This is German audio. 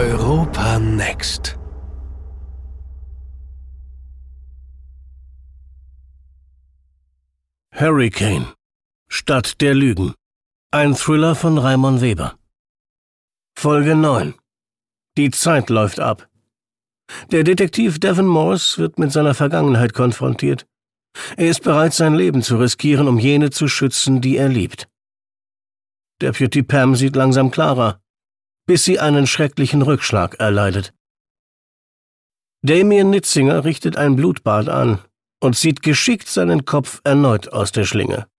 Europa Next. Hurricane. Stadt der Lügen. Ein Thriller von Raimon Weber. Folge 9. Die Zeit läuft ab. Der Detektiv Devon Morse wird mit seiner Vergangenheit konfrontiert. Er ist bereit, sein Leben zu riskieren, um jene zu schützen, die er liebt. Deputy Pam sieht langsam klarer, bis sie einen schrecklichen Rückschlag erleidet. Damien Nitzinger richtet ein Blutbad an und zieht geschickt seinen Kopf erneut aus der Schlinge.